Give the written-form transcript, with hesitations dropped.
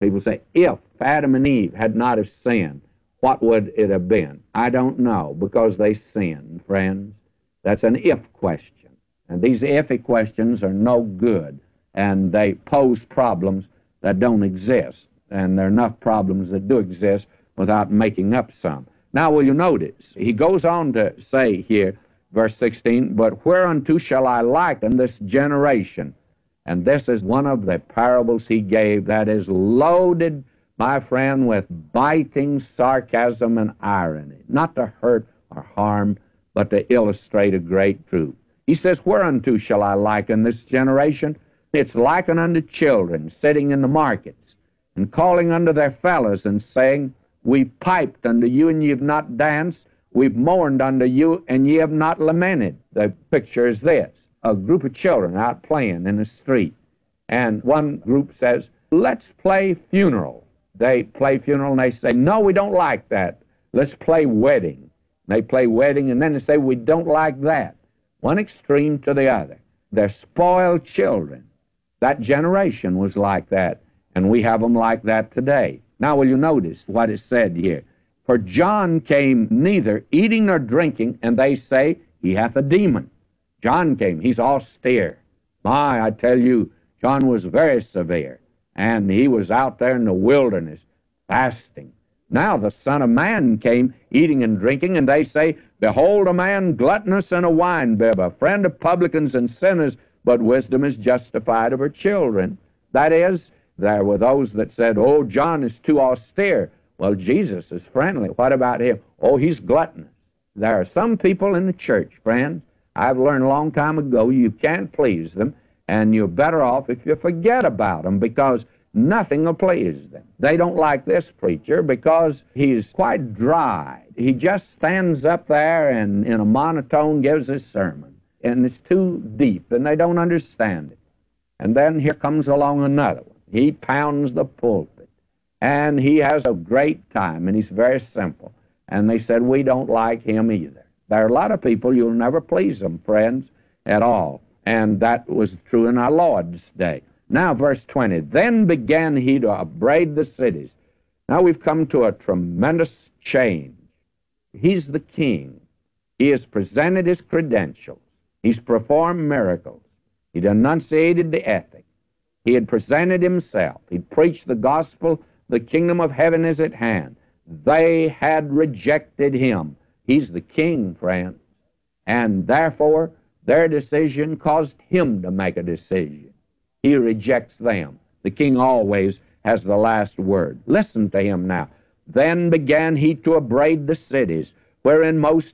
People say, if Adam and Eve had not have sinned, what would it have been? I don't know, because they sinned, friends. That's an if question. And these iffy questions are no good, and they pose problems that don't exist. And there are enough problems that do exist without making up some. Now, will you notice, he goes on to say here, verse 16, but whereunto shall I liken this generation? And this is one of the parables he gave that is loaded, my friend, with biting sarcasm and irony, not to hurt or harm, but to illustrate a great truth. He says, whereunto shall I liken this generation? It's likened unto children sitting in the markets and calling unto their fellows and saying, we've piped unto you and ye have not danced. We've mourned unto you and ye have not lamented. The picture is this. A group of children out playing in the street. And one group says, let's play funeral. They play funeral and they say, no, we don't like that. Let's play wedding. They play wedding and then they say, we don't like that. One extreme to the other. They're spoiled children. That generation was like that, and we have them like that today. Now, will you notice what is said here? For John came neither eating nor drinking, and they say, he hath a demon. John came, he's austere. My, I tell you, John was very severe, and he was out there in the wilderness fasting. Now the Son of Man came eating and drinking, and they say, behold, a man gluttonous and a winebibber, a friend of publicans and sinners, but wisdom is justified of her children. That is, there were those that said, oh, John is too austere. Well, Jesus is friendly. What about him? Oh, he's gluttonous. There are some people in the church, friends, I've learned a long time ago, you can't please them, and you're better off if you forget about them, because nothing will please them. They don't like this preacher because he's quite dry. He just stands up there and in a monotone gives his sermon, and it's too deep, and they don't understand it. And then here comes along another one. He pounds the pulpit, and he has a great time, and he's very simple. And they said, we don't like him either. There are a lot of people, you'll never please them, friends, at all. And that was true in our Lord's day. Now, verse 20, then began he to upbraid the cities. Now we've come to a tremendous change. He's the king. He has presented his credentials. He's performed miracles. He'd enunciated the ethic. He had presented himself. He'd preached the gospel. The kingdom of heaven is at hand. They had rejected him. He's the king, friends. And therefore, their decision caused him to make a decision. He rejects them. The king always has the last word. Listen to him now. Then began he to upbraid the cities, wherein most